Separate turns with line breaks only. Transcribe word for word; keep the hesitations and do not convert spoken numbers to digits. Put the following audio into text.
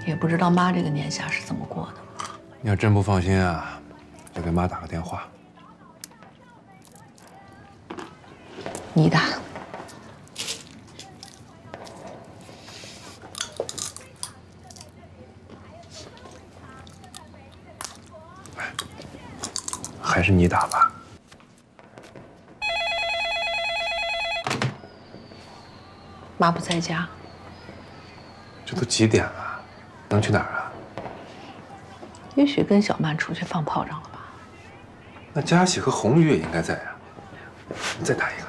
也不知道妈这个年下是怎么过的。
你要真不放心啊，就给妈打个电话。
你打。
还是你打吧。
妈不在家。
这都几点了？能去哪儿啊？
也许跟小曼出去放炮仗了吧。
那佳喜和红玉也应该在啊。你再打一个。